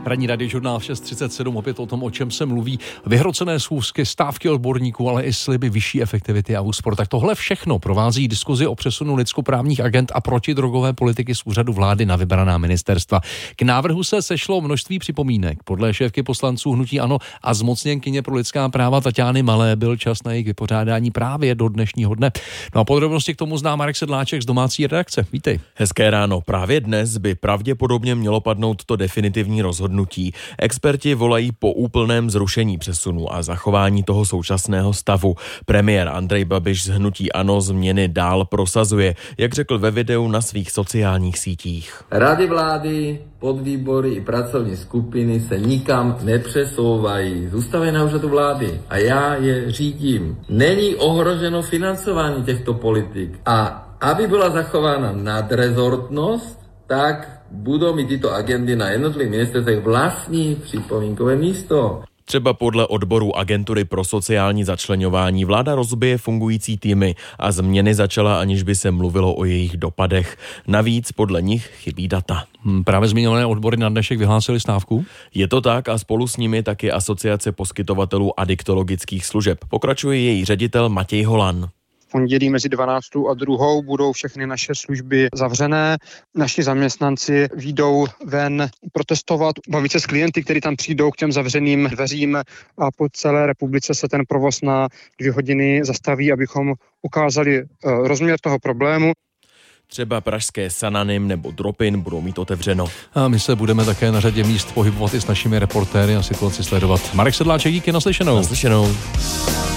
Ranní radiožurnál 6:37, opět o tom, o čem se mluví. Vyhrocené schůzky, stávky odborníků, ale i sliby vyšší efektivity a úspor. Tak tohle všechno provází diskuzi o přesunu lidskoprávních agent a protidrogové politiky z úřadu vlády na vybraná ministerstva. K návrhu se sešlo množství připomínek. Podle šéfky poslanců hnutí ANO a zmocněnkyně pro lidská práva Taťány Malé byl čas na jejich vypořádání právě do dnešního dne. No a podrobnosti k tomu zná Marek Sedláček z domácí redakce. Vítej. Hezké ráno. Právě dnes by pravděpodobně mělo padnout to definitivní rozhodnutí. Experti volají po úplném zrušení přesunu a zachování toho současného stavu. Premiér Andrej Babiš z hnutí ANO změny dál prosazuje, jak řekl ve videu na svých sociálních sítích. Rady vlády, podvýbory i pracovní skupiny se nikam nepřesouvají. Zůstávají na úřadu vlády a já je řídím. Není ohroženo financování těchto politik a aby byla zachována nadrezortnost, tak budou mít tyto agendy na jednotlivých ministerstvech vlastní připomínkové místo. Třeba podle odboru Agentury pro sociální začleňování vláda rozbije fungující týmy a změny začala, aniž by se mluvilo o jejich dopadech. Navíc podle nich chybí data. Právě zmíněné odbory na dnešek vyhlásili stávku? Je to tak a spolu s nimi taky Asociace poskytovatelů adiktologických služeb. Pokračuje její ředitel Matěj Holan. Pondělí mezi 12. a 2. budou všechny naše služby zavřené. Naši zaměstnanci vyjdou ven protestovat, bavit se s klienty, kteří tam přijdou k těm zavřeným dveřím a po celé republice se ten provoz na 2 hodiny zastaví, abychom ukázali rozměr toho problému. Třeba pražské Sananym nebo Dropin budou mít otevřeno. A my se budeme také na řadě míst pohybovat i s našimi reportéry a situaci sledovat. Marek Sedláček, díky, naslyšenou. Naslyšenou.